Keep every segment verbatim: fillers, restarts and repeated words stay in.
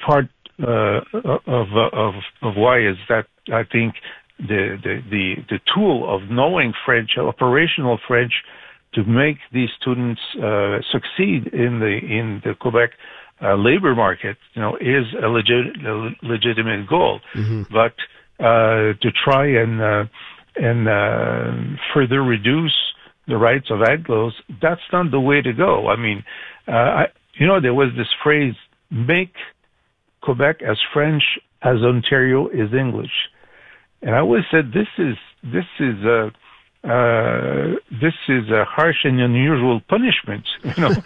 part uh, of, of of why is that I think the, the the the tool of knowing French, operational French, to make these students uh, succeed in the in the Quebec uh, labor market, you know, is a legit a legitimate goal. Mm-hmm. But uh, to try and uh, and uh, further reduce the rights of Anglos, that's not the way to go. I mean, uh, I, you know, there was this phrase, make Quebec as French as Ontario is English. And I always said, this is, this is a, uh, this is a harsh and unusual punishment, you know.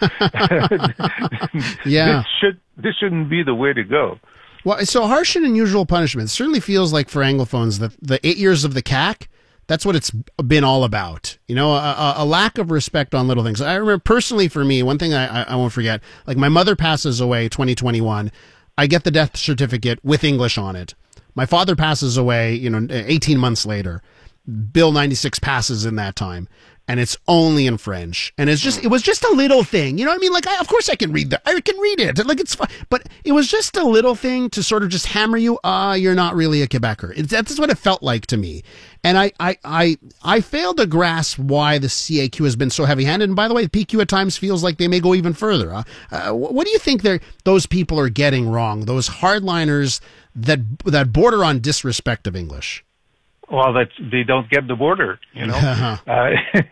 Yeah. This should, this shouldn't be the way to go. Well, so harsh and unusual punishment certainly feels like for Anglophones that the eight years of the C A C, that's what it's been all about. You know, a, a lack of respect on little things. I remember personally for me, one thing I, I won't forget, like my mother passes away twenty twenty-one. I get the death certificate with English on it. My father passes away, you know, eighteen months later. Bill ninety-six passes in that time. And it's only in French. And it's just, it was just a little thing. You know what I mean? Like, I, of course I can read that. I can read it. Like, it's fine. But it was just a little thing to sort of just hammer you, ah, uh, you're not really a Quebecer. It's, that's what it felt like to me. And I, I, I, I failed to grasp why the C A Q has been so heavy-handed. And by the way, the P Q at times feels like they may go even further. Uh, uh, what do you think they're, those people are getting wrong? Those hardliners that, that border on disrespect of English? Well, that they don't get the border, you know. uh,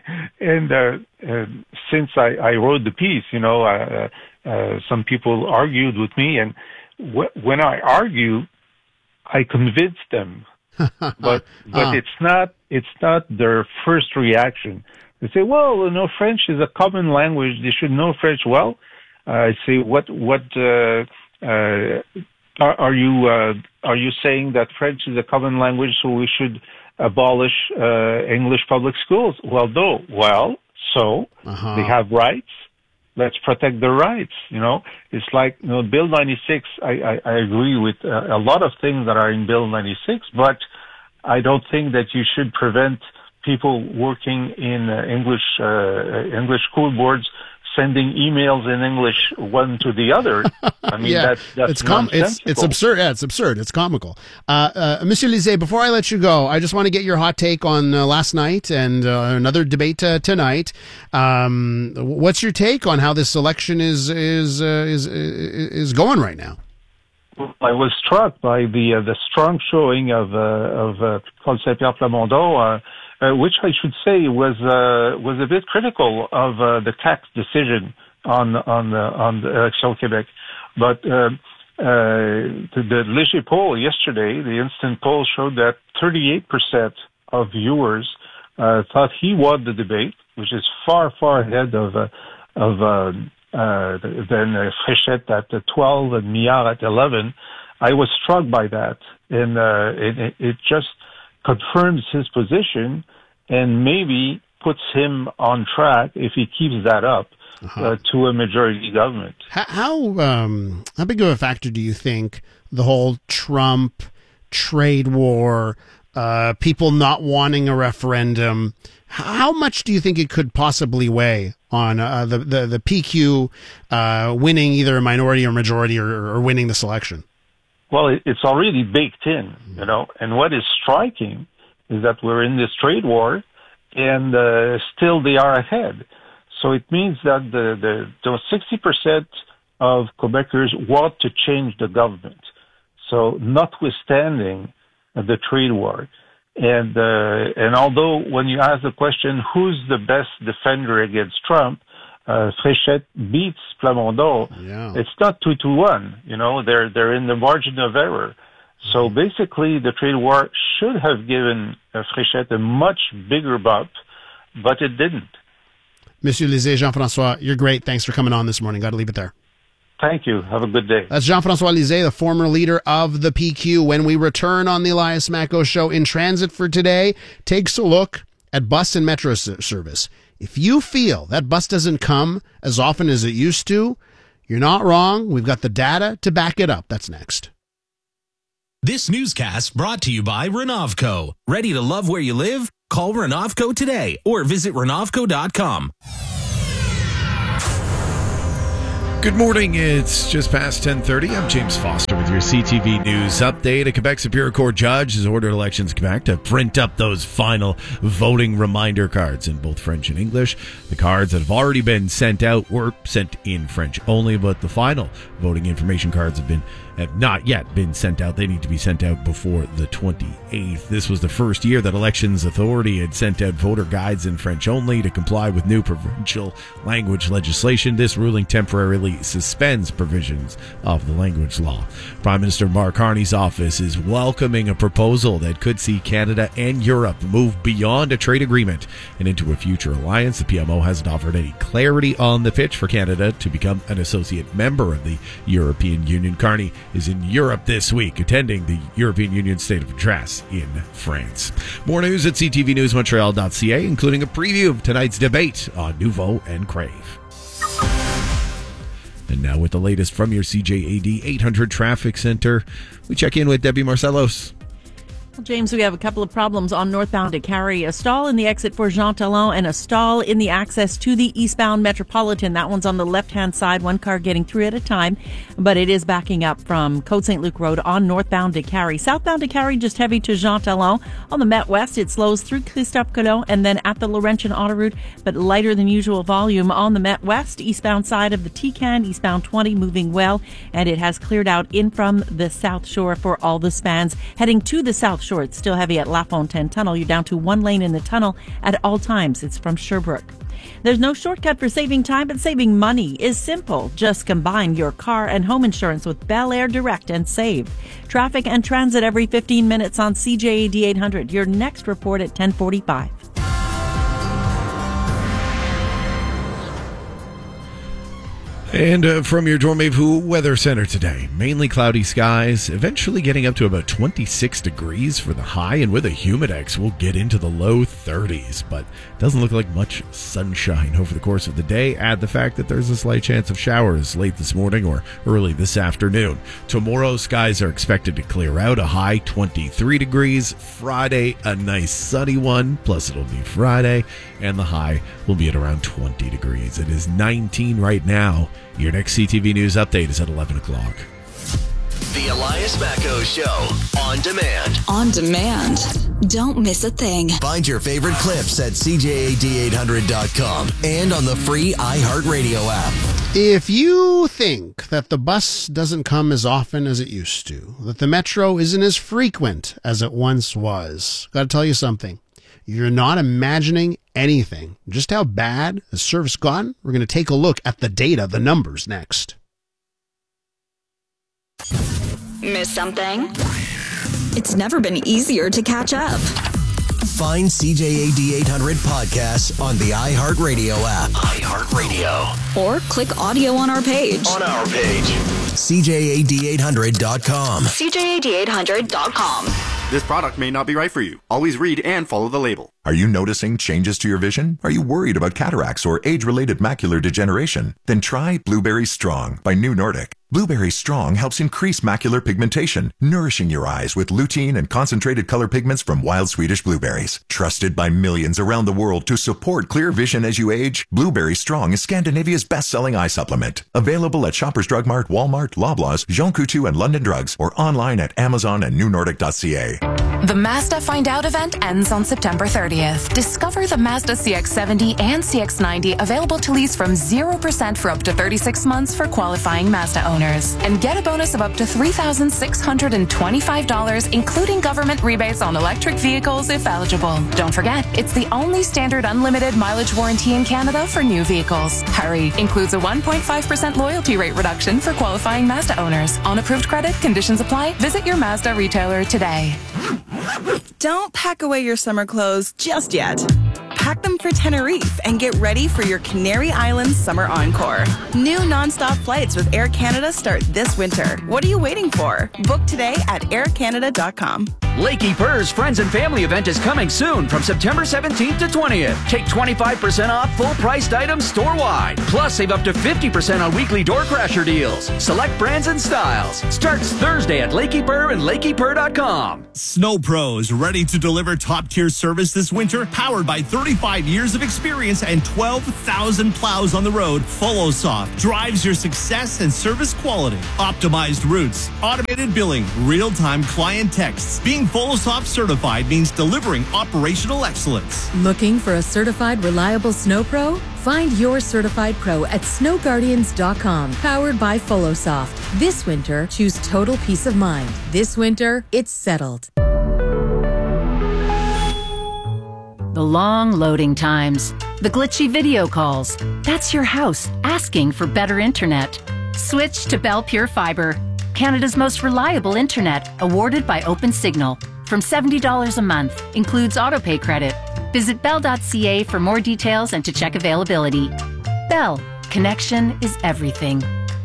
and uh, uh, since I, I wrote the piece, you know, uh, uh, some people argued with me, and wh- when I argue, I convince them. but but uh. it's not it's not their first reaction. They say, "Well, you know, French is a common language. They should know French well." Uh, I say, "What what?" Uh, uh, Are, are you uh, are you saying that French is a common language, so we should abolish uh, English public schools? Well, no. Well, so uh-huh. they have rights. Let's protect their rights. You know, it's like, you know, Bill ninety-six. I, I, I agree with uh, a lot of things that are in Bill ninety-six, but I don't think that you should prevent people working in uh, English uh, English school boards sending emails in English one to the other. I mean, yeah, that's, that's it's, com- it's it's absurd. Yeah, it's absurd. It's comical. Uh, uh, Monsieur Lisée, before I let you go, I just want to get your hot take on uh, last night and uh, another debate uh, tonight. Um, what's your take on how this election is is uh, is is going right now? I was struck by the uh, the strong showing of uh, of uh, Paul Saint-Pierre Plamondon. Uh, Uh, which I should say was uh, was a bit critical of uh, the C A Q's decision on on the on the Election Québec, but uh, uh, the, the Léger poll yesterday, the instant poll showed that thirty-eight percent of viewers uh, thought he won the debate, which is far far ahead of uh, of uh, uh, than uh, Fréchette at twelve and Miard at eleven. I was struck by that, and uh, it, it just confirms his position and maybe puts him on track, if he keeps that up, uh-huh. uh, to a majority government. How how, um, how big of a factor do you think the whole Trump trade war, uh, people not wanting a referendum, how much do you think it could possibly weigh on uh, the, the, the P Q uh, winning either a minority or majority or, or winning this election? Well, it's already baked in, you know, and what is striking is that we're in this trade war and uh, still they are ahead. So it means that the, the, the sixty percent of Quebecers want to change the government. So notwithstanding the trade war. And, uh, and although when you ask the question, who's the best defender against Trump, Uh, Fréchette beats Plamondon. Yeah. It's not two to one. You know, they're they're in the margin of error. So basically, the trade war should have given uh, Fréchette a much bigger bump, but it didn't. Monsieur Lisée, Jean-François, you're great. Thanks for coming on this morning. Got to leave it there. Thank you. Have a good day. That's Jean-François Lisée, the former leader of the P Q. When we return on the Elias Macko Show, in transit for today takes a look at bus and metro service. If you feel that bus doesn't come as often as it used to, you're not wrong. We've got the data to back it up. That's next. This newscast brought to you by Renovco. Ready to love where you live? Call Renovco today or visit Renovco dot com. Good morning. It's just past ten thirty. I'm James Foster with your C T V News update. A Quebec Superior Court judge has ordered Elections Quebec to print up those final voting reminder cards in both French and English. The cards that have already been sent out were sent in French only, but the final voting information cards have been have not yet been sent out. They need to be sent out before the twenty-eighth. This was the first year that Elections Authority had sent out voter guides in French only to comply with new provincial language legislation. This ruling temporarily suspends provisions of the language law. Prime Minister Mark Carney's office is welcoming a proposal that could see Canada and Europe move beyond a trade agreement and into a future alliance. The P M O hasn't offered any clarity on the pitch for Canada to become an associate member of the European Union. Carney is in Europe this week, attending the European Union State of Address in France. More news at c t v news montreal dot c a, including a preview of tonight's debate on Nouveau and Crave. And now with the latest from your C J A D eight hundred Traffic Center, we check in with Debbie Marcellos. Well, James, we have a couple of problems on northbound to Carrie. A stall in the exit for Jean Talon and a stall in the access to the eastbound Metropolitan. That one's on the left-hand side, one car getting through at a time, but it is backing up from Côte Saint Luc Road on northbound to Carrie. Southbound to Carrie, just heavy to Jean Talon. On the Met West, it slows through Christophe Colomb and then at the Laurentian Autoroute, but lighter than usual volume on the Met West. Eastbound side of the T C A N, eastbound twenty, moving well, and it has cleared out in from the South Shore for all the spans. Heading to the South Shore, it's still heavy at La Fontaine Tunnel. You're down to one lane in the tunnel at all times. It's from Sherbrooke. There's no shortcut for saving time, but saving money is simple. Just combine your car and home insurance with Bel Air Direct and save. Traffic and transit every fifteen minutes on C J A D eight hundred. Your next report at ten forty-five. And uh, from your Dormez-vous Weather Center today, mainly cloudy skies, eventually getting up to about twenty-six degrees for the high, and with a humidex, we'll get into the low thirties, but it doesn't look like much sunshine over the course of the day. Add the fact that there's a slight chance of showers late this morning or early this afternoon. Tomorrow, skies are expected to clear out, a high twenty-three degrees. Friday, a nice sunny one, plus it'll be Friday, and the high will be at around twenty degrees. It is nineteen right now. Your next C T V News update is at eleven o'clock. The Elias Macko Show, on demand. On demand. Don't miss a thing. Find your favorite clips at c j a d eight hundred dot com and on the free iHeartRadio app. If you think that the bus doesn't come as often as it used to, that the metro isn't as frequent as it once was, got to tell you something. You're not imagining anything. Just how bad has service gotten? We're going to take a look at the data, the numbers, next. Miss something? It's never been easier to catch up. Find C J A D eight hundred podcasts on the iHeartRadio app. iHeartRadio. Or click audio on our page. On our page. c j a d eight hundred dot com. c j a d eight hundred dot com. This product may not be right for you. Always read and follow the label. Are you noticing changes to your vision? Are you worried about cataracts or age-related macular degeneration? Then try Blueberry Strong by New Nordic. Blueberry Strong helps increase macular pigmentation, nourishing your eyes with lutein and concentrated color pigments from wild Swedish blueberries. Trusted by millions around the world to support clear vision as you age, Blueberry Strong is Scandinavia's best-selling eye supplement. Available at Shoppers Drug Mart, Walmart, Loblaws, Jean Coutu, and London Drugs, or online at Amazon and new nordic dot c a. The Mazda Find Out event ends on September thirtieth. Discover the Mazda C X seventy and C X ninety available to lease from zero percent for up to thirty-six months for qualifying Mazda owners. And get a bonus of up to three thousand six hundred twenty-five dollars, including government rebates on electric vehicles if eligible. Don't forget, it's the only standard unlimited mileage warranty in Canada for new vehicles. Hurry! Includes a one point five percent loyalty rate reduction for qualifying Mazda owners. On approved credit, conditions apply. Visit your Mazda retailer today. Don't pack away your summer clothes just yet. Pack them for Tenerife and get ready for your Canary Islands summer encore. New nonstop flights with Air Canada start this winter. What are you waiting for? Book today at air canada dot com. Lakey Purr's Friends and Family event is coming soon from September seventeenth to twentieth. Take twenty-five percent off full-priced items store-wide. Plus, save up to fifty percent on weekly door crasher deals. Select brands and styles. Starts Thursday at Lakey Purr and lakey purr dot com. Snow Pros, ready to deliver top-tier service this winter? Powered by thirty-five years of experience and twelve thousand plows on the road, FollowSoft drives your success and service quality. Optimized routes, automated billing, real-time client texts. Being FollowSoft certified means delivering operational excellence. Looking for a certified, reliable Snow Pro? Find your certified pro at snow guardians dot com. Powered by FollowSoft. This winter, choose total peace of mind. This winter, it's settled. The long loading times, the glitchy video calls. That's your house asking for better internet. Switch to Bell Pure Fiber, Canada's most reliable internet, awarded by OpenSignal. From seventy dollars a month, includes autopay credit. Visit bell dot c a for more details and to check availability. Bell, connection is everything.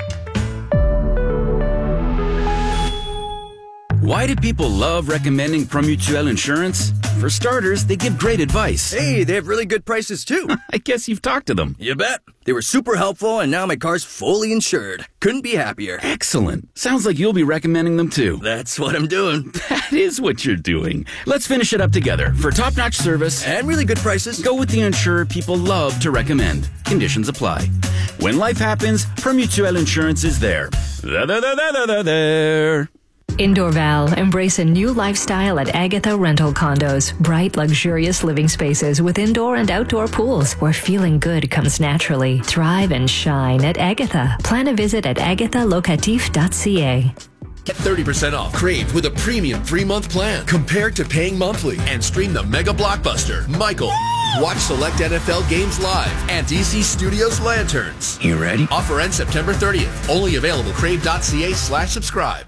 Why do people love recommending Promutuel Insurance? For starters, they give great advice. Hey, they have really good prices too. I guess you've talked to them. You bet. They were super helpful, and now my car's fully insured. Couldn't be happier. Excellent. Sounds like you'll be recommending them too. That's what I'm doing. That is what you're doing. Let's finish it up together. For top-notch service and really good prices, go with the insurer people love to recommend. Conditions apply. When life happens, Promutuel Insurance is there. There, there, there, there, there, there. In Dorval, embrace a new lifestyle at Agatha Rental Condos. Bright, luxurious living spaces with indoor and outdoor pools where feeling good comes naturally. Thrive and shine at Agatha. Plan a visit at agatha locatif dot c a. Get thirty percent off Crave with a premium three-month plan compared to paying monthly, and stream the mega blockbuster, Michael. Watch select N F L games live and D C Studios Lanterns. You ready? Offer ends September thirtieth. Only available crave dot c a slash subscribe.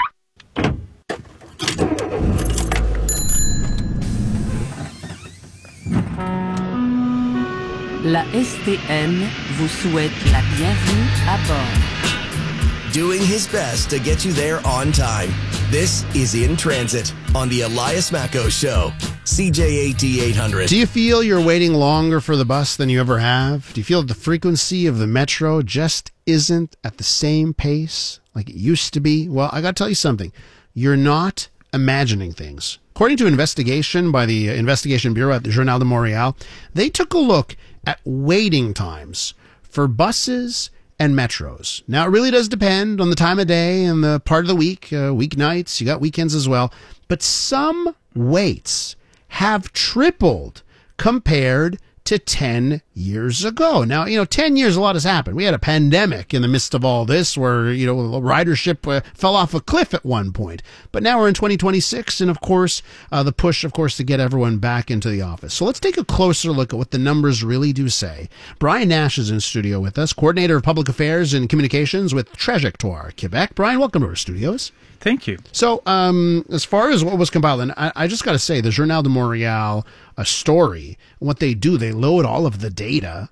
La S T N vous souhaite la bienvenue à bord. Doing his best to get you there on time. This is In Transit on the Elias Macco Show. C J A D eight hundred. Do you feel you're waiting longer for the bus than you ever have? Do you feel that the frequency of the metro just isn't at the same pace like it used to be? Well, I got to tell you something. You're not imagining things. According to an investigation by the Investigation Bureau at the Journal de Montréal, they took a look at waiting times for buses and metros. Now, it really does depend on the time of day and the part of the week, uh, weeknights, you got weekends as well. But some waits have tripled compared to ten years ago. Now, you know, ten years, a lot has happened. We had a pandemic in the midst of all this where, you know, ridership uh, fell off a cliff at one point. But now we're in twenty twenty-six, and of course, uh, the push, of course, to get everyone back into the office. So let's take a closer look at what the numbers really do say. Brian Nash is in studio with us, Coordinator of Public Affairs and Communications with Trajectoire Quebec. Brian, welcome to our studios. Thank you. So, um, as far as what was compiled, and I, I just got to say, the Journal de Montréal, a story, what they do, they load all of the data,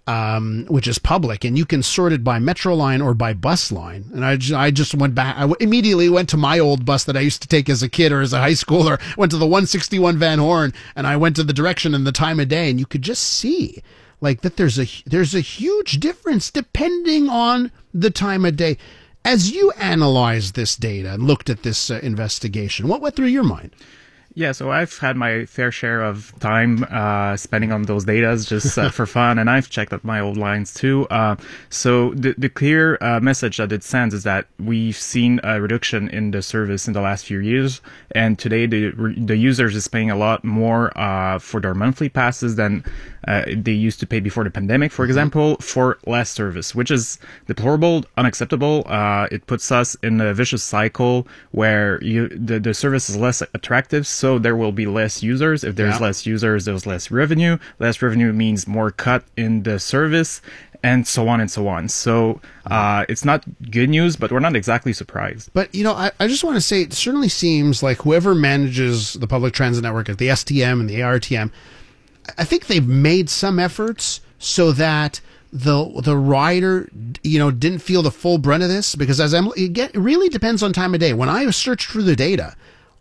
um, which is public, and you can sort it by metro line or by bus line. And I just, I just went back, I w- immediately went to my old bus that I used to take as a kid or as a high schooler, went to the one sixty-one Van Horn, and I went to the direction and the time of day, and you could just see like that there's a, there's a huge difference depending on the time of day. As you analyzed this data and looked at this uh, investigation, what went through your mind? Yeah, so I've had my fair share of time uh, spending on those data just uh, for fun, and I've checked up my old lines too. Uh, so the, the clear uh, message that it sends is that we've seen a reduction in the service in the last few years, and today the the users is paying a lot more uh, for their monthly passes than uh, they used to pay before the pandemic, for example, for less service, which is deplorable, unacceptable. Uh, it puts us in a vicious cycle where you the, the service is less attractive, so there will be less users. If there's yeah. less users, there's less revenue. Less revenue means more cut in the service, and so on and so on. So uh, it's not good news, but we're not exactly surprised. But, you know, I, I just want to say it certainly seems like whoever manages the public transit network at the S T M and the A R T M, I think they've made some efforts so that the the rider, you know, didn't feel the full brunt of this, because as I'm, it, get, it really depends on time of day. When I searched through the data,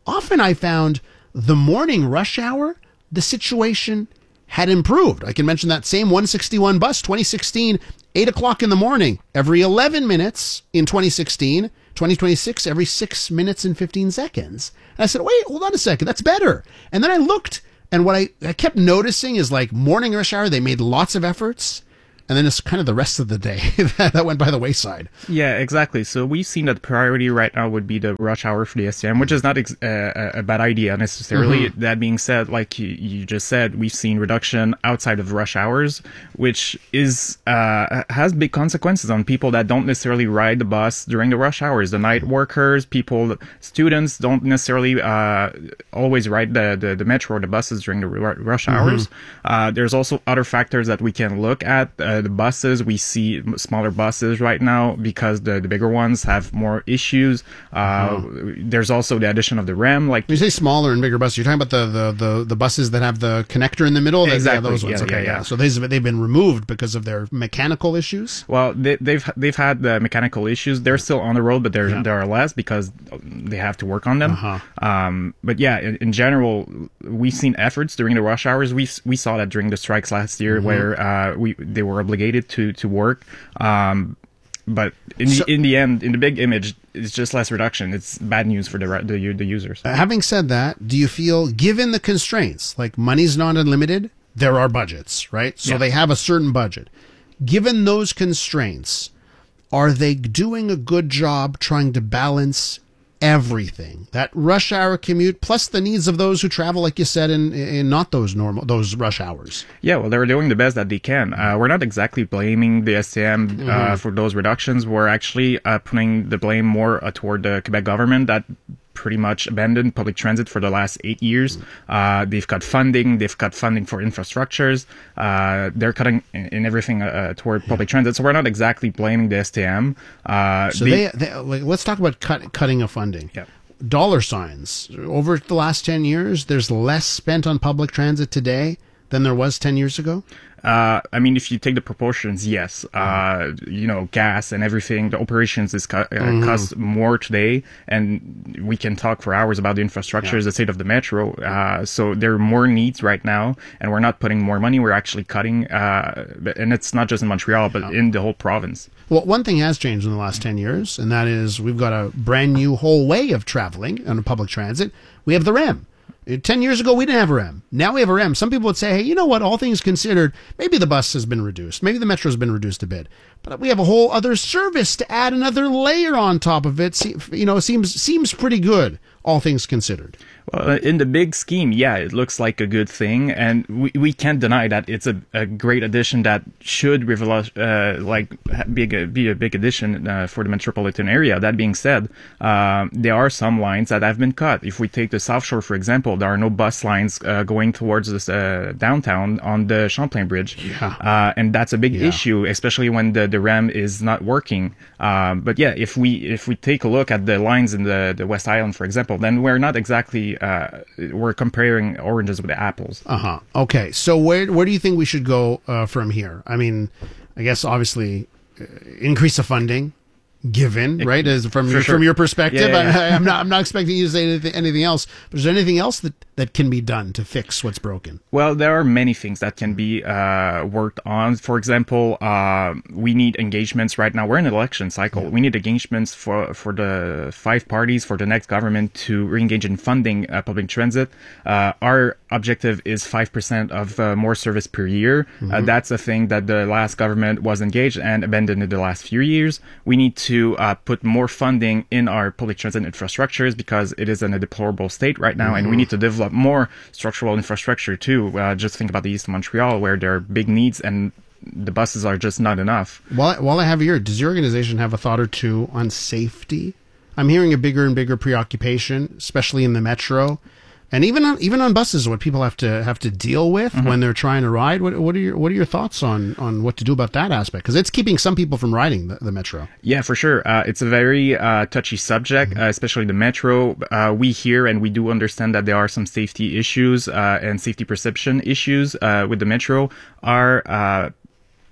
often I found the morning rush hour, the situation had improved. I can mention that same one sixty-one bus, twenty sixteen, eight o'clock in the morning, every eleven minutes in twenty sixteen, twenty twenty-six, every six minutes and fifteen seconds. And I said, wait, hold on a second, that's better. And then I looked, and what I, I kept noticing is like morning rush hour, they made lots of efforts. And then it's kind of the rest of the day that, that went by the wayside. Yeah, exactly. So we've seen that the priority right now would be the rush hour for the S T M, which is not ex- uh, a bad idea necessarily. Mm-hmm. That being said, like you, you just said, we've seen reduction outside of rush hours, which is uh, has big consequences on people that don't necessarily ride the bus during the rush hours. The night workers, people, students don't necessarily uh, always ride the, the, the metro or the buses during the r- rush hours. Mm-hmm. Uh, there's also other factors that we can look at. Uh, the buses, we see smaller buses right now because the, the bigger ones have more issues. Uh, oh. There's also the addition of the R E M. Like when you say smaller and bigger buses, you're talking about the, the, the, the buses that have the connector in the middle? Exactly. Yeah, those ones. Yeah, okay, yeah, yeah. yeah. So they've, they've been removed because of their mechanical issues? Well, they, they've they've had the mechanical issues. They're still on the road, but there yeah. there are less because they have to work on them. Uh-huh. Um, but yeah, in, in general, we've seen efforts during the rush hours. We we saw that during the strikes last year, mm-hmm. where uh, we they were obligated to to work. Um, but in so, the in the end, in the big image, it's just less reduction. It's bad news for the the, the users. Uh, having said that, do you feel, given the constraints, like money's not unlimited, there are budgets, right? So yeah. they have a certain budget. Given those constraints, are they doing a good job trying to balance everything, that rush hour commute plus the needs of those who travel, like you said, in in not those normal those rush hours? Yeah, well, they're doing the best that they can. Uh, we're not exactly blaming the S T M mm-hmm. uh, for those reductions. We're actually uh, putting the blame more uh, toward the Quebec government that pretty much abandoned public transit for the last eight years. Uh, they've cut funding. They've cut funding for infrastructures. Uh, they're cutting in, in everything uh, toward yeah. public transit. So we're not exactly blaming the S T M. Uh, so they, they, like, let's talk about cut, cutting of funding. Yeah. Dollar signs. Over the last ten years, there's less spent on public transit today than there was ten years ago? Uh, I mean, if you take the proportions, yes. Uh, you know, gas and everything, the operations is co- uh, mm-hmm. cost more today, and we can talk for hours about the infrastructure, yeah. the state of the metro. Uh, so there are more needs right now, and we're not putting more money. We're actually cutting, uh, and it's not just in Montreal, but yeah. in the whole province. Well, one thing has changed in the last ten years, and that is we've got a brand new whole way of traveling on public transit. We have the R E M. Ten years ago, we didn't have a R E M. Now we have a R E M. Some people would say, hey, you know what? All things considered, maybe the bus has been reduced. Maybe the metro has been reduced a bit. But we have a whole other service to add another layer on top of it. You know, it seems, seems pretty good, all things considered. Well, in the big scheme, yeah, it looks like a good thing, and we, we can't deny that it's a, a great addition that should revol- uh, like be a, be a big addition uh, for the metropolitan area. That being said, uh, there are some lines that have been cut. If we take the South Shore, for example, there are no bus lines uh, going towards this uh, downtown on the Champlain Bridge, yeah. uh, and that's a big yeah. issue, especially when the, the R E M is not working. Um, but yeah, if we if we take a look at the lines in the, the West Island, for example, then we're not exactly Uh, we're comparing oranges with apples. Uh-huh. Okay. So where where do you think we should go uh, from here? I mean, I guess obviously uh, increase the funding given, it, right? As from your, sure. from your perspective. Yeah, yeah, yeah. I, I'm not I'm not expecting you to say anything, anything else, but is there anything else that, that can be done to fix what's broken? Well, there are many things that can be uh, worked on. For example, uh, we need engagements right now. We're in an election cycle. Yeah. We need engagements for, for the five parties, for the next government to re-engage in funding uh, public transit. Uh, our objective is five percent of uh, more service per year. Mm-hmm. Uh, that's a thing that the last government was engaged and abandoned in the last few years. We need to uh, put more funding in our public transit infrastructures because it is in a deplorable state right now, mm-hmm. and we need to develop more structural infrastructure too. Uh, just think about the east of Montreal where there are big needs and the buses are just not enough. While, while I have you here, does your organization have a thought or two on safety? I'm hearing a bigger and bigger preoccupation, especially in the metro. And even on even on buses, what people have to have to deal with mm-hmm. when they're trying to ride. What what are your what are your thoughts on, on what to do about that aspect? Because it's keeping some people from riding the, the metro. Yeah, for sure. Uh, it's a very uh, touchy subject, mm-hmm. uh, especially the metro. Uh, we hear and we do understand that there are some safety issues uh, and safety perception issues uh, with the metro. Our uh,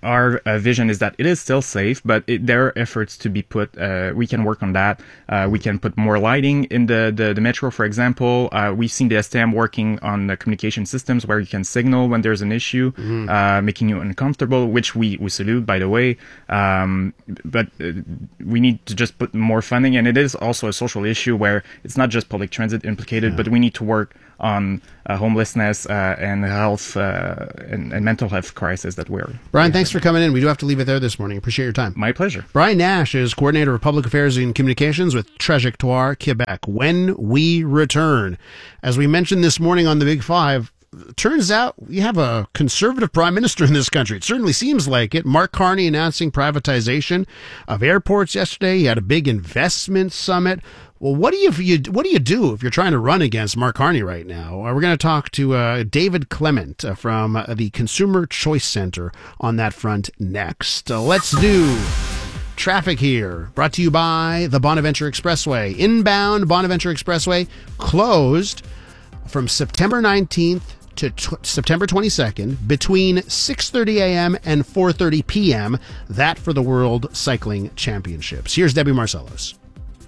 our uh, vision is that it is still safe, but it, there are efforts to be put. Uh, we can work on that. Uh, we can put more lighting in the, the, the metro, for example. Uh, we've seen the S T M working on the communication systems where you can signal when there's an issue, mm. uh, making you uncomfortable, which we, we salute, by the way. Um, but uh, we need to just put more funding, and it is also a social issue where it's not just public transit implicated, yeah. but we need to work on uh, homelessness uh, and health uh, and, and mental health crisis that we're... Brian, thanks for coming in. We do have to leave it there this morning. Appreciate your time. My pleasure. Brian Nash is Coordinator of Public Affairs and Communications with Trajectoire Quebec. When we return, as we mentioned this morning on the Big Five, turns out we have a conservative prime minister in this country. It certainly seems like it. Mark Carney announcing privatization of airports yesterday. He had a big investment summit. Well, what do you, you what do you do if you're trying to run against Mark Carney right now? Uh, we're going to talk to uh, David Clement uh, from uh, the Consumer Choice Center on that front next. Uh, let's do traffic here. Brought to you by the Bonaventure Expressway. Inbound Bonaventure Expressway closed from September nineteenth to t- September twenty-second between six thirty a.m. and four thirty p.m. That for the World Cycling Championships. Here's Debbie Marcellos.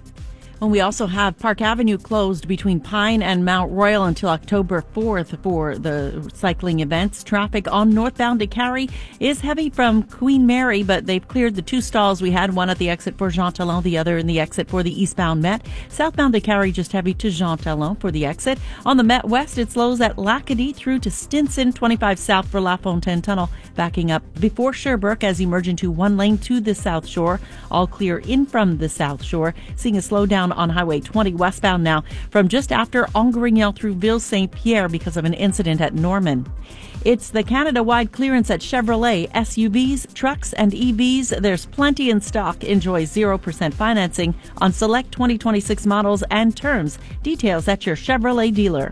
And we also have Park Avenue closed between Pine and Mount Royal until October fourth for the cycling events. Traffic on northbound to Carrie is heavy from Queen Mary, but they've cleared the two stalls we had, one at the exit for Jean Talon, the other in the exit for the eastbound Met. Southbound to Carrie just heavy to Jean Talon for the exit. On the Met West, it slows at Lacadie through to Stinson, twenty-five south for La Fontaine Tunnel, backing up before Sherbrooke as you merge into one lane to the South Shore. All clear in from the South Shore. Seeing a slowdown on Highway twenty westbound now from just after Angrignel through Ville-Saint-Pierre because of an incident at Norman. It's the Canada-wide clearance at Chevrolet. S U Vs, trucks, and E Vs. There's plenty in stock. Enjoy zero percent financing on select twenty twenty-six models and terms. Details at your Chevrolet dealer.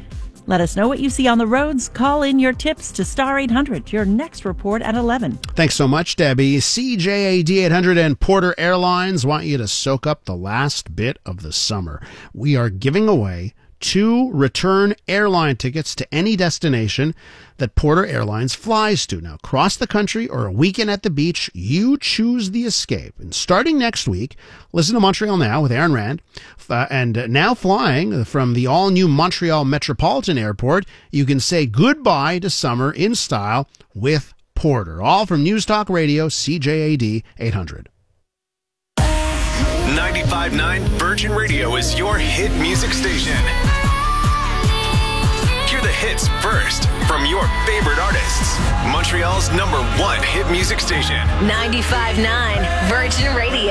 Let us know what you see on the roads. Call in your tips to Star eight hundred. Your next report at eleven. Thanks so much, Debbie. C J A D eight hundred and Porter Airlines want you to soak up the last bit of the summer. We are giving away two return airline tickets to any destination that Porter Airlines flies to. Now, across the country or a weekend at the beach, you choose the escape. And starting next week, listen to Montreal Now with Aaron Rand. Uh, and now flying from the all-new Montreal Metropolitan Airport, you can say goodbye to summer in style with Porter. All from News Talk Radio, C J A D eight hundred. ninety-five point nine Virgin Radio is your hit music station. Hear the hits first from your favorite artists. Montreal's number one hit music station. ninety-five point nine Virgin Radio.